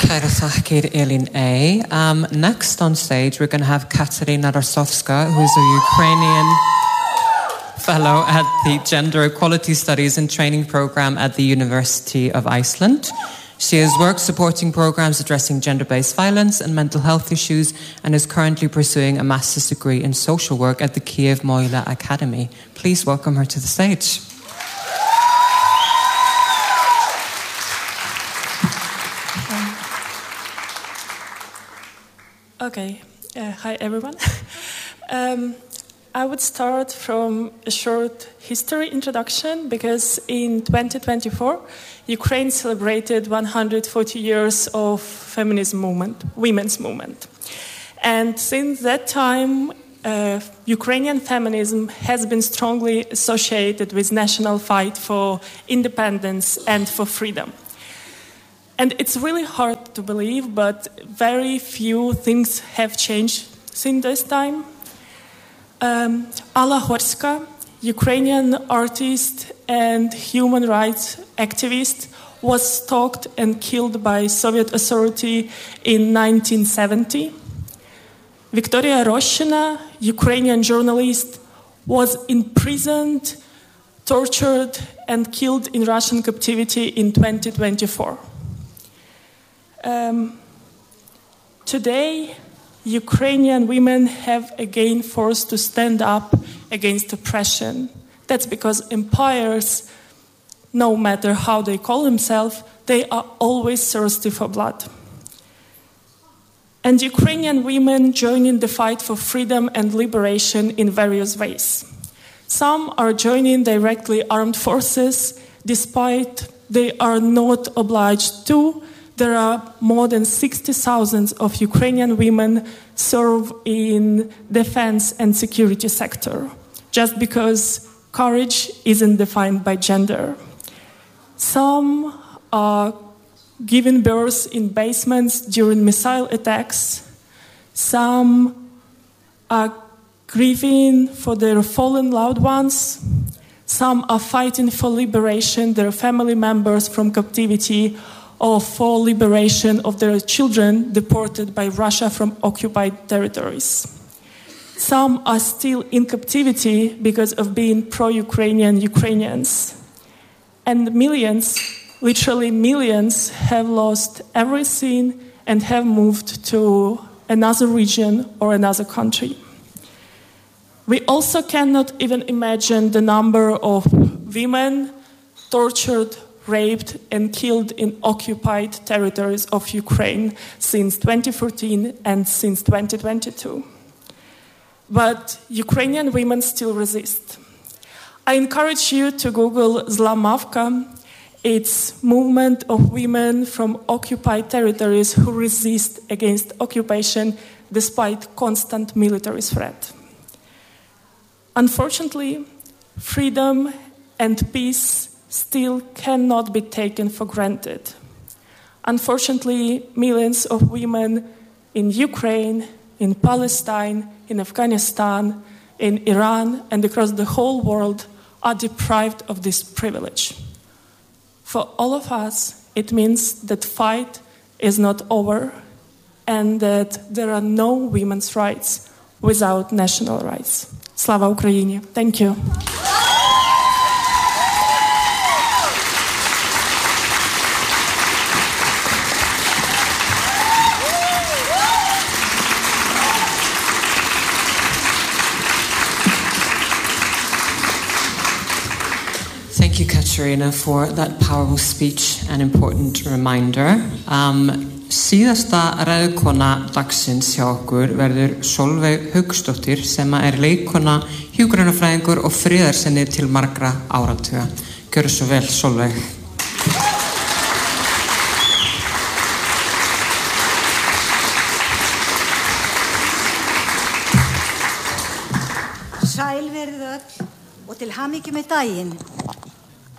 Kæra þakkir, Elin A. Next on stage, we're going to have Katarina Rosowska, who's a Ukrainian fellow at the Gender Equality Studies and Training Program at the University of Iceland. She has worked supporting programs addressing gender-based violence and mental health issues and is currently pursuing a master's degree in social work at the Kiev Mohyla Academy. Please welcome her to the stage. Okay, hi everyone. I would start from a short history introduction because in 2024, Ukraine celebrated 140 years of feminism movement, women's movement. And since that time, Ukrainian feminism has been strongly associated with national fight for independence and for freedom. And it's really hard to believe, but very few things have changed since this time. Alla Horska, Ukrainian artist and human rights activist, was stalked and killed by Soviet authority in 1970. Victoria Roshina, Ukrainian journalist, was imprisoned, tortured, and killed in Russian captivity in 2024. Today, Ukrainian women have again forced to stand up against oppression. That's because empires, no matter how they call themselves, they are always thirsty for blood. And Ukrainian women join in the fight for freedom and liberation in various ways. Some are joining directly armed forces, despite they are not obliged to. There are more than 60,000 of Ukrainian women serve in defense and security sector, just because courage isn't defined by gender. Some are giving birth in basements during missile attacks. Some are grieving for their fallen loved ones. Some are fighting for liberation, their family members from captivity, or for liberation of their children deported by Russia from occupied territories. Some are still in captivity because of being pro-Ukrainian Ukrainians. And millions, literally millions, have lost everything and have moved to another region or another country. We also cannot even imagine the number of women tortured, raped and killed in occupied territories of Ukraine since 2014 and since 2022. But Ukrainian women still resist. I encourage you to Google Zlamavka. It's movement of women from occupied territories who resist against occupation despite constant military threat. Unfortunately, freedom and peace still cannot be taken for granted. Unfortunately, millions of women in Ukraine, in Palestine, in Afghanistan, in Iran, and across the whole world are deprived of this privilege. For all of us, it means that fight is not over and that there are no women's rights without national rights. Slava Ukraini. Thank you. Thank you, Katarina, for that powerful speech and important reminder. Síðasta ræðukona dagsins hjá okkur verður Sólveig Hauksdóttir sem leikkona, hjúkrunarfræðingur og friðarsinni til margra áratuga. Gjörðu svo vel, Sólveig. Sæl verið öll og til hamingju með daginn.